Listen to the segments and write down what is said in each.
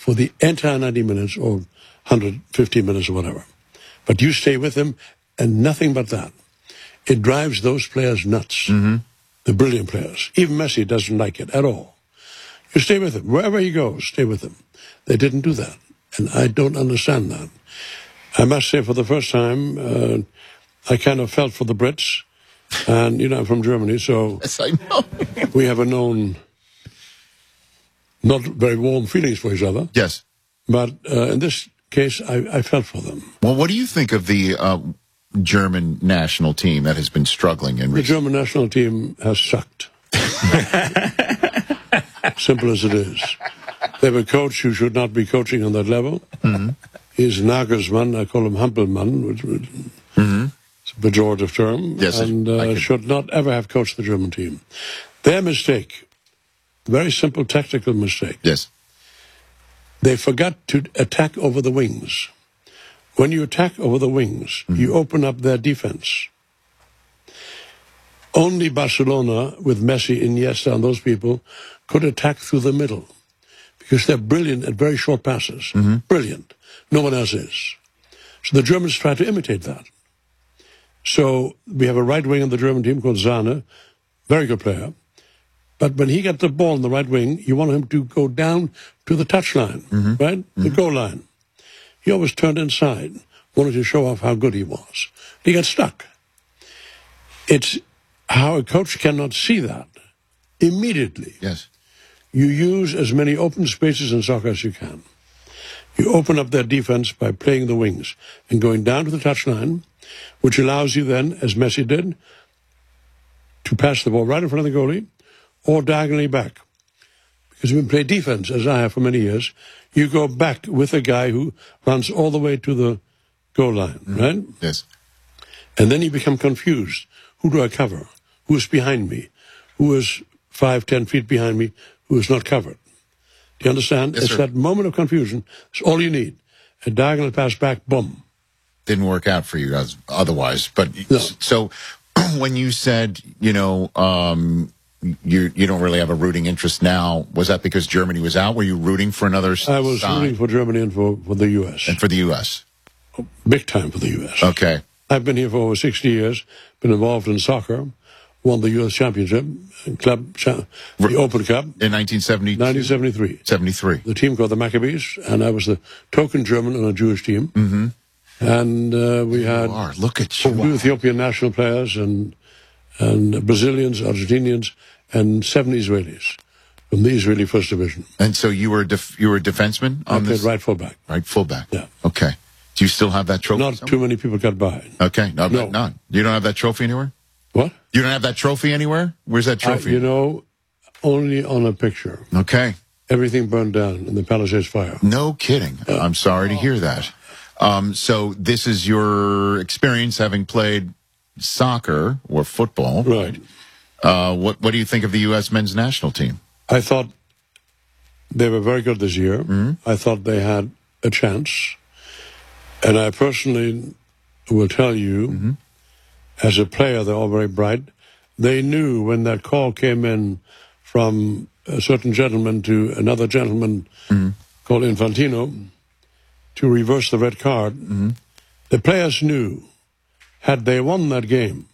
for the entire 90 minutes or 150 minutes or whatever. But you stay with him and nothing but that. It drives those players nuts, the brilliant players. Even Messi doesn't like it at all. You stay with him. Wherever he goes, stay with him. They didn't do that, and I don't understand that. I must say, for the first time, I kind of felt for the Brits, and, you know, I'm from Germany, so yes, I know. we have known not very warm feelings for each other. Yes. But in this case, I felt for them. Well, what do you think of the German national team that has been struggling in The German national team has sucked. Simple as it is. They have a coach who should not be coaching on that level. He's Nagelsmann. I call him Hampelmann, which it's a pejorative term. Yes, and should not ever have coached the German team. Their mistake, very simple tactical mistake. Yes. They forgot to attack over the wings. When you attack over the wings, you open up their defense. Only Barcelona, with Messi, Iniesta, and those people, could attack through the middle because they're brilliant at very short passes. Brilliant. No one else is. So the Germans try to imitate that. So we have a right wing on the German team called Sahne, very good player. But when he got the ball in the right wing, you want him to go down to the touchline, right? The goal line. He always turned inside, wanted to show off how good he was. He got stuck. It's how a coach cannot see that immediately. Yes. You use as many open spaces in soccer as you can. You open up their defense by playing the wings and going down to the touchline, which allows you then, as Messi did, to pass the ball right in front of the goalie or diagonally back. Because when you play defense, as I have for many years, you go back with a guy who runs all the way to the goal line, right? Yes. And then you become confused. Who do I cover? Who is behind me? Who is 5, 10 feet behind me? Who is not covered? Do you understand? Yes, it's sir. that moment of confusion. It's all you need. A diagonal pass back, boom. Didn't work out for you guys otherwise. But No. so when you said, you don't really have a rooting interest now, was that because Germany was out? Were you rooting for another I was side? rooting for Germany and for the U.S. And for the U.S.? Big time for the U.S. Okay. I've been here for over 60 years, been involved in soccer, won the U.S. Championship, the Open Cup, In 1972? 1973. 73. The team called the Maccabees, and I was the token German on a Jewish team. And we had Look at you. two Ethiopian national players and Brazilians, Argentinians, and 7 Israelis from the Israeli First Division. And so you were a defenseman I on played this? right fullback. Right fullback. Yeah. Okay. Do you still have that trophy? Not too many people got by. Okay. No. No. You don't have that trophy anywhere? What? You don't have that trophy anywhere? Where's that trophy? Only on a picture. Okay. Everything burned down in the Palisades fire. No kidding. I'm sorry to hear that. So this is your experience having played soccer or football. Right. What do you think of the U.S. men's national team? I thought they were very good this year. I thought they had a chance. And I personally will tell you, as a player, they're all very bright. They knew when that call came in from a certain gentleman to another gentleman called Infantino to reverse the red card. The players knew, had they won that game,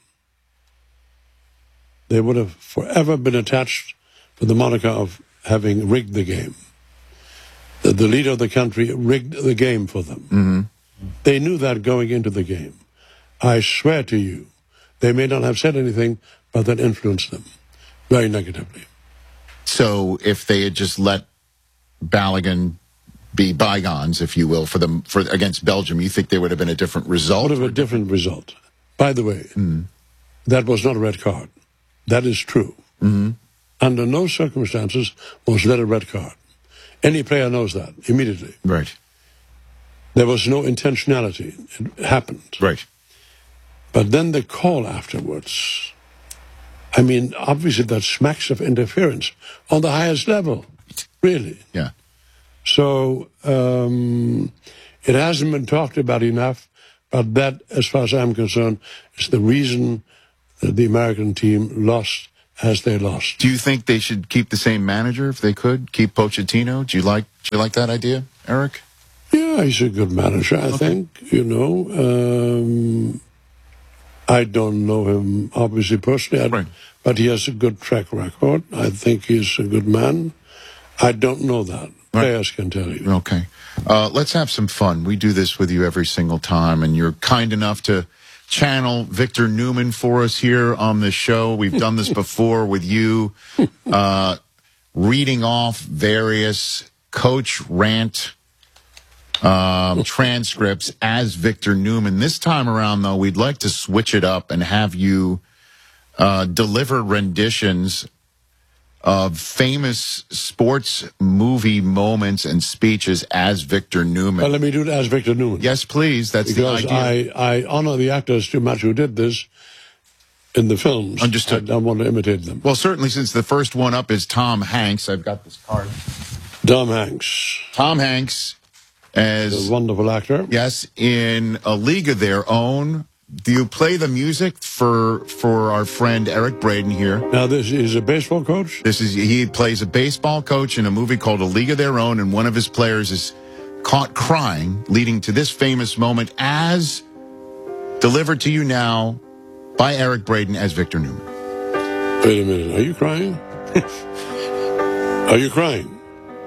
they would have forever been attached to the moniker of having rigged the game. The leader of the country rigged the game for them. They knew that going into the game. I swear to you, they may not have said anything, but that influenced them very negatively. So if they had just let Balogun be bygones, if you will, for against Belgium, you think there would have been a different result? Would have a different result. By the way, that was not a red card. That is true. Under no circumstances was that a red card. Any player knows that immediately. Right. There was no intentionality. It happened. Right. But then the call afterwards, I mean, obviously that smacks of interference on the highest level, really. Yeah. So it hasn't been talked about enough, but that, as far as I'm concerned, is the reason that the American team lost as they lost. Do you think they should keep the same manager if they could? Keep Pochettino? Do you like that idea, Eric? Yeah, he's a good manager, I think. I don't know him, obviously, personally, Right. but he has a good track record. I think he's a good man. I don't know that. Players can tell you. Okay. Let's have some fun. We do this with you every single time, and you're kind enough to channel Victor Newman for us here on the show. We've done this before with you, reading off various coach rant transcripts as Victor Newman. This time around, though, we'd like to switch it up and have you deliver renditions of famous sports movie moments and speeches as Victor Newman. Well, let me do it as Victor Newman. Yes, please. That's because the idea. I honor the actors too much who did this in the films. Understood. I don't want to imitate them. Well, certainly since the first one up is Tom Hanks. I've got this card. Tom Hanks. Tom Hanks as... A wonderful actor. Yes, in A League of Their Own. Do you play the music for our friend Eric Braeden here? Now, this is a baseball coach? He plays a baseball coach in a movie called A League of Their Own, and one of his players is caught crying, leading to this famous moment as delivered to you now by Eric Braeden as Victor Newman. Wait a minute. Are you crying? Are you crying?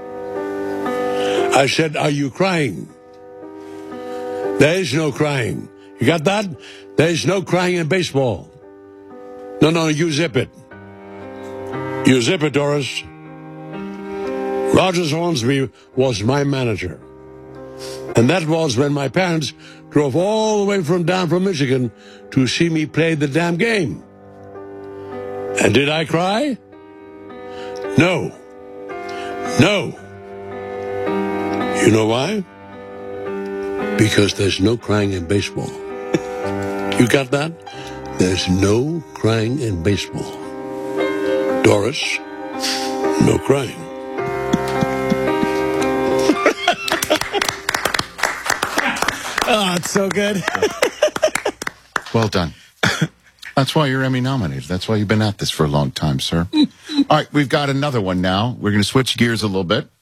I said, are you crying? There is no crying. You got that? There is no crying in baseball. No, you zip it. You zip it, Doris. Rogers Hornsby was my manager. And that was when my parents drove all the way down from Michigan to see me play the damn game. And did I cry? No. You know why? Because there's no crying in baseball. You got that? There's no crying in baseball. Doris, no crying. Oh, it's so good. Well done. That's why you're Emmy nominated. That's why you've been at this for a long time, sir. All right, we've got another one now. We're going to switch gears a little bit.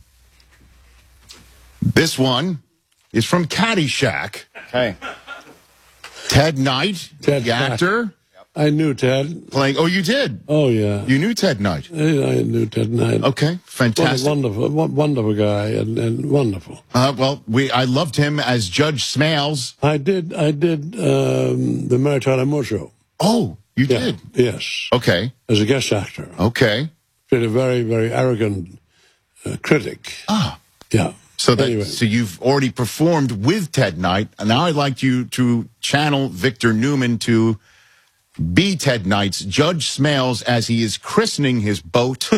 This one is from Caddyshack. Okay. Ted Knight, Ted the actor. I knew Ted. Playing. Oh, you did? Oh, yeah. You knew Ted Knight? I knew Ted Knight. Okay, fantastic. Wonderful guy and wonderful. I loved him as Judge Smales. I did the Mary Tyler Moore Show. Oh, you did? Yes. Okay. As a guest actor. Okay. Played a very, very arrogant critic. Ah. Yeah. So anyway. So you've already performed with Ted Knight, and now I'd like you to channel Victor Newman to be Ted Knight's Judge Smales as he is christening his boat.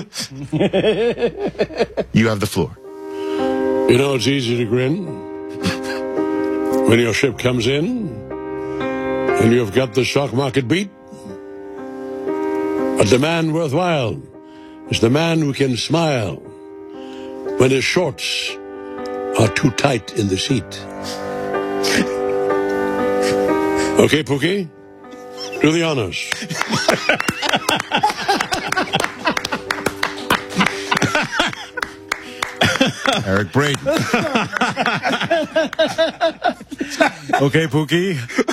You have the floor. You know, it's easy to grin when your ship comes in and you've got the stock market beat. But the man worthwhile is the man who can smile when his shorts are too tight in the seat. Okay, Pookie? Do the honors. Eric Braeden. Okay, Pookie.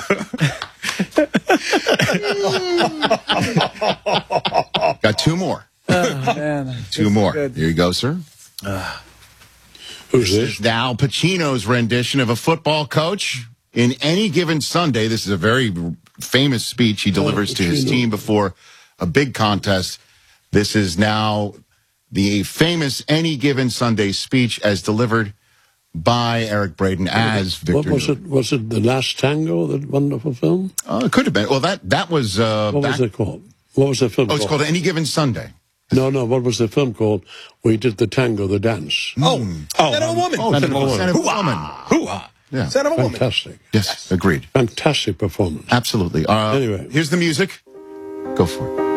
Got two more. Oh, man. Two more. Good. Here you go, sir. Who's this? Al Pacino's rendition of a football coach in Any Given Sunday. This is a very famous speech he delivers to his team before a big contest. This is now the famous Any Given Sunday speech as delivered by Eric Braeden as Victor What was Newman. it? Was it The Last Tango, that wonderful film? It could have been. Well, that was... What was it called? What was the film Oh, it's called Any Given Sunday. No, what was the film called where he did the tango, the dance? Son of a woman. Son of a Woman. Hoo-ah. Yeah. Son of a woman. Fantastic. Yes, agreed. Fantastic performance. Absolutely. Anyway. Here's the music. Go for it.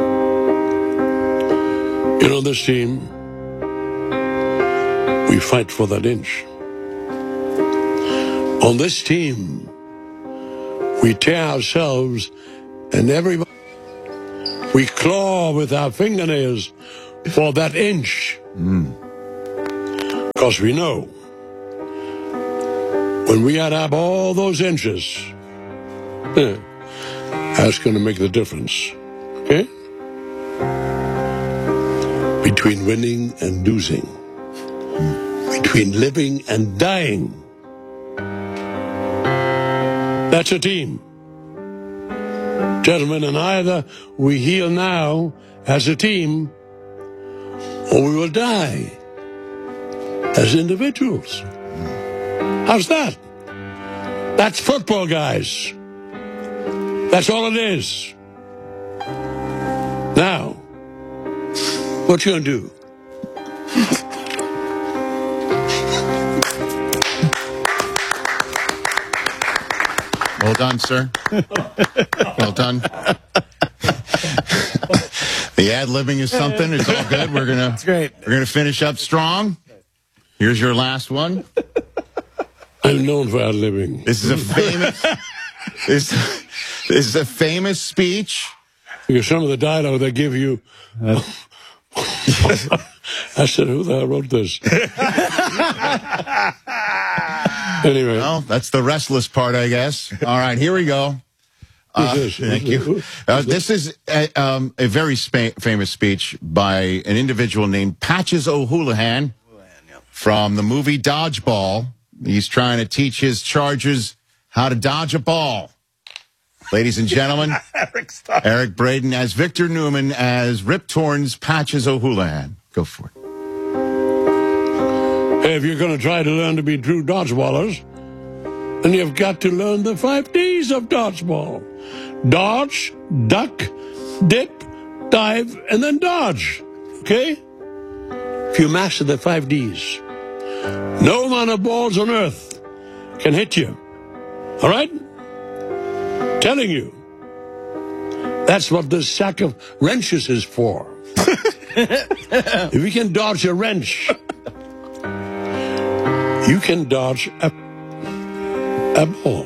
You know, this team, we fight for that inch. On this team, we tear ourselves and everybody. We claw with our fingernails for that inch. Because we know when we add up all those inches, that's going to make the difference. Okay? Between winning and losing. Between living and dying. That's a team. Gentlemen, and either we heal now as a team, or we will die as individuals. How's that? That's football, guys. That's all it is. Now, what you gonna do? Well done, sir. Well done. The ad-libbing is something. It's all good. It's great. We're gonna finish up strong. Here's your last one. I'm known for ad-libbing. This is a famous. this is a famous speech. Because some of the dialogue they give you. I said, who the hell wrote this? Anyway. Well, that's the restless part, I guess. All right, here we go. Thank you. This is a very famous speech by an individual named Patches O'Houlihan from the movie Dodgeball. He's trying to teach his Chargers how to dodge a ball. Ladies and gentlemen, Eric Braeden as Victor Newman as Rip Torn's Patches O'Houlihan. Go for it. Hey, if you're going to try to learn to be true dodgeballers, then you've got to learn the 5 Ds of dodgeball. Dodge, duck, dip, dive, and then dodge. Okay? If you master the 5 Ds, no amount of balls on earth can hit you. All right? Telling you. That's what the sack of wrenches is for. If you can dodge a wrench, you can dodge a ball.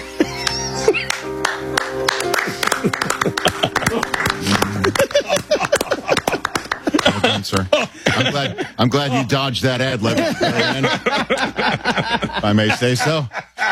Well done, sir. I'm glad you dodged that ad lib. If I may say so.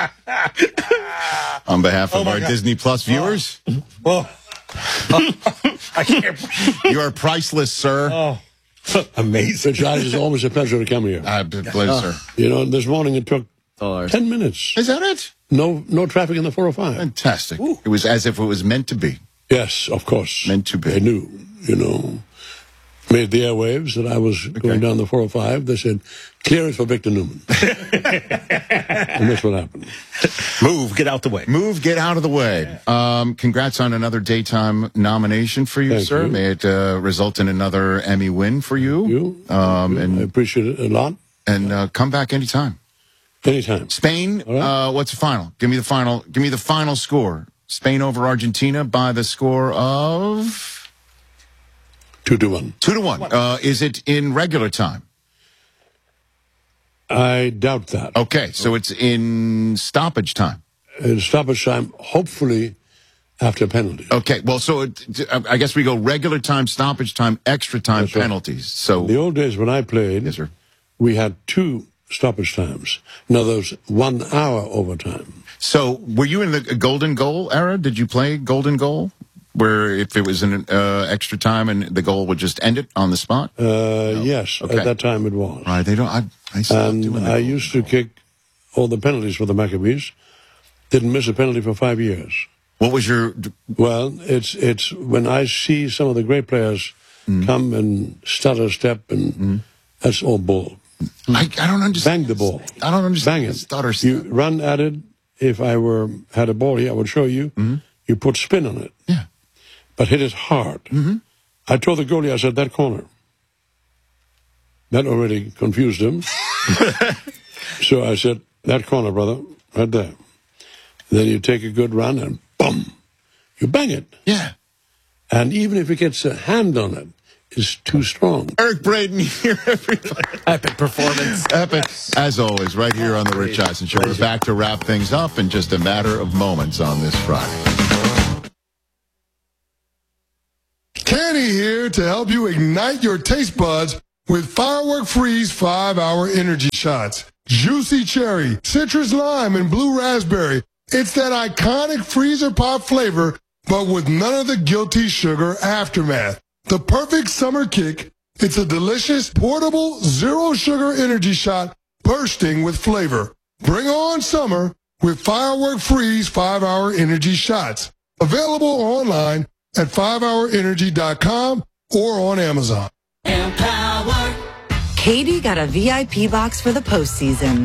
On behalf of our Disney Plus viewers. Well, I can't. You are priceless, sir. Oh, amazing. Rich, it's always a pleasure to come here. Pleasure, sir. You know, this morning it took 10 minutes. Is that it? No traffic in the 405. Fantastic. It was as if it was meant to be. Yes, of course. Meant to be. They knew, you know. Made the airwaves that I was going down the 405. They said, clear it for Victor Newman. And that's what happened. Move, get out the way. Move, get out of the way. Congrats on another daytime nomination for you, Thank sir. you. May it result in another Emmy win for you. I appreciate it a lot. And come back anytime. Anytime. Spain, right. What's the final? Give me the final score. Spain over Argentina by the score of 2-1. 2-1. Is it in regular time? I doubt that. Okay, so it's in stoppage time. In stoppage time, hopefully after penalty. Okay, well, so I guess we go regular time, stoppage time, extra time, That's right. penalties. So The old days when I played, yes, sir. we had 2 stoppage times. Now there's 1 hour overtime. So were you in the golden goal era? Did you play golden goal? Where if it was an extra time and the goal would just end it on the spot? Yes, Okay. at that time it was. Right, they don't. I stopped doing And that. I used to kick all the penalties for the Maccabees. Didn't miss a penalty for 5 years. What was your? Well, it's when I see some of the great players come and stutter step, and that's all bull. I don't understand. Bang the ball. I don't understand. Bang it. Stutter You step. run at it. If I had a ball here, I would show you. You put spin on it. Yeah. But hit it hard. I told the goalie, I said, that corner. That already confused him. So I said, that corner, brother, right there. Then you take a good run and boom, you bang it. Yeah. And even if it gets a hand on it, it's too strong. Eric Braeden here, everybody. Epic performance. Epic, as always, right here on the Rich Eisen Show. We're back to wrap things up in just a matter of moments on this Friday. Kenny here to help you ignite your taste buds with Firework Freeze 5-Hour Energy Shots. Juicy cherry, citrus lime, and blue raspberry. It's that iconic freezer pop flavor, but with none of the guilty sugar aftermath. The perfect summer kick. It's a delicious, portable, zero-sugar energy shot bursting with flavor. Bring on summer with Firework Freeze 5-Hour Energy Shots. Available online at 5hourenergy.com or on Amazon. Empower. Katie got a VIP box for the postseason.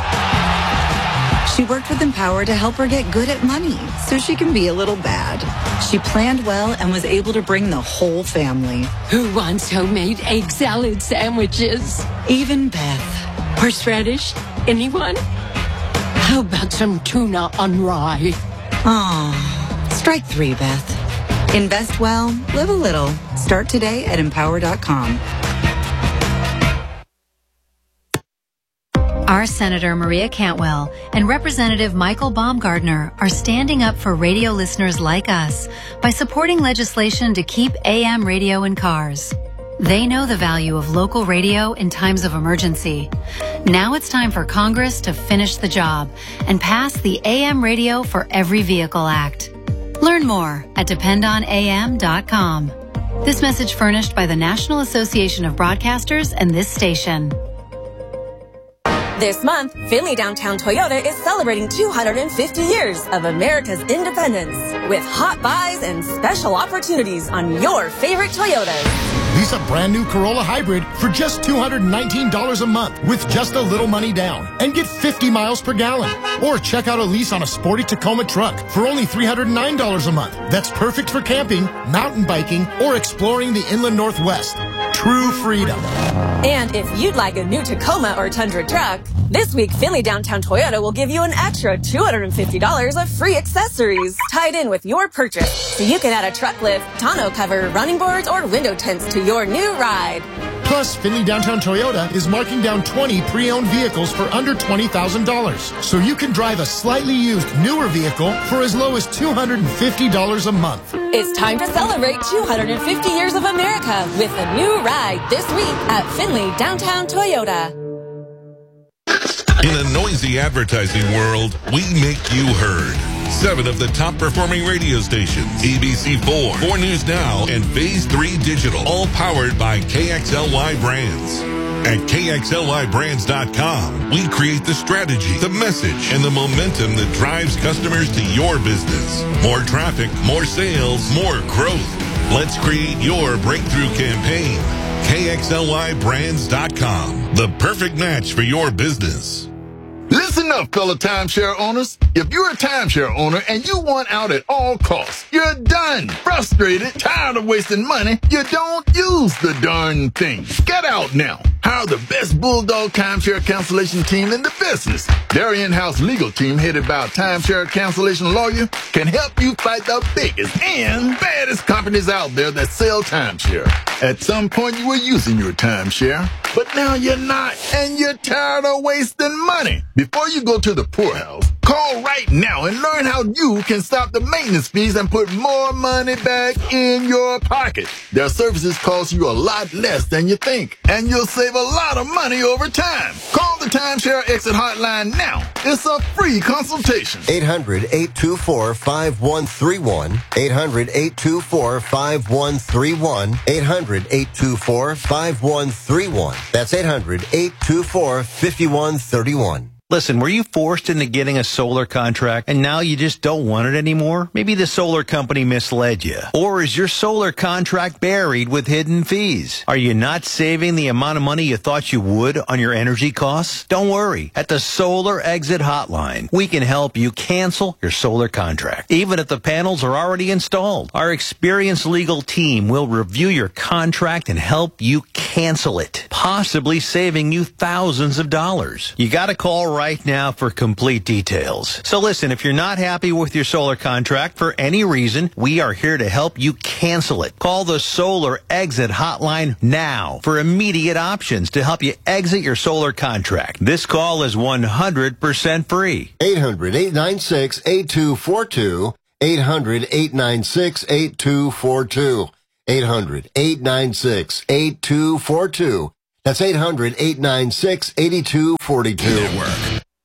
She worked with Empower to help her get good at money so she can be a little bad. She planned well and was able to bring the whole family. Who wants homemade egg salad sandwiches? Even Beth. Horseradish? Anyone? How about some tuna on rye? Aw, strike 3, Beth. Invest well, live a little. Start today at empower.com. Our Senator Maria Cantwell and Representative Michael Baumgardner are standing up for radio listeners like us by supporting legislation to keep AM radio in cars. They know the value of local radio in times of emergency. Now it's time for Congress to finish the job and pass the AM Radio for Every Vehicle Act. Learn more at dependonam.com. This message furnished by the National Association of Broadcasters and this station. This month, Finley Downtown Toyota is celebrating 250 years of America's independence with hot buys and special opportunities on your favorite Toyotas. Lease a brand new Corolla Hybrid for just $219 a month with just a little money down and get 50 miles per gallon. Or check out a lease on a sporty Tacoma truck for only $309 a month. That's perfect for camping, mountain biking, or exploring the inland Northwest. True freedom. And if you'd like a new Tacoma or Tundra truck, this week Finley Downtown Toyota will give you an extra $250 of free accessories tied in with your purchase, so you can add a truck lift, tonneau cover, running boards, or window tints to your new ride. Plus, Finley Downtown Toyota is marking down 20 pre-owned vehicles for under $20,000, so you can drive a slightly used newer vehicle for as low as $250 a month. It's time to celebrate 250 years of America with a new ride this week at Finley Downtown Toyota. In a noisy advertising world, we make you heard. 7 of the top performing radio stations, ABC4, 4 News Now, and Phase 3 Digital, all powered by KXLY Brands. At KXLYBrands.com, we create the strategy, the message, and the momentum that drives customers to your business. More traffic, more sales, more growth. Let's create your breakthrough campaign. KXLYBrands.com, the perfect match for your business. Listen up, fellow timeshare owners. If you're a timeshare owner and you want out at all costs, you're done, frustrated, tired of wasting money, you don't use the darn thing. Get out now. Hire the best Bulldog timeshare cancellation team in the business. Their in-house legal team, headed by a timeshare cancellation lawyer, can help you fight the biggest and baddest companies out there that sell timeshare. At some point, you were using your timeshare, but now you're not, and you're tired of wasting money. Before you go to the poorhouse, call right now and learn how you can stop the maintenance fees and put more money back in your pocket. Their services cost you a lot less than you think, and you'll save a lot of money over time. Call the Timeshare Exit Hotline now. It's a free consultation. 800-824-5131. 800-824-5131. 800-824-5131. That's 800-824-5131. Listen, were you forced into getting a solar contract and now you just don't want it anymore? Maybe the solar company misled you. Or is your solar contract buried with hidden fees? Are you not saving the amount of money you thought you would on your energy costs? Don't worry. At the Solar Exit Hotline, we can help you cancel your solar contract, even if the panels are already installed. Our experienced legal team will review your contract and help you cancel it, possibly saving you thousands of dollars. You got to call right now for complete details. So listen, if you're not happy with your solar contract for any reason, we are here to help you cancel it. Call the Solar Exit Hotline now for immediate options to help you exit your solar contract. This call is 100% free. 800-896-8242. 800-896-8242. 800-896-8242. That's 800-896-8242. Network.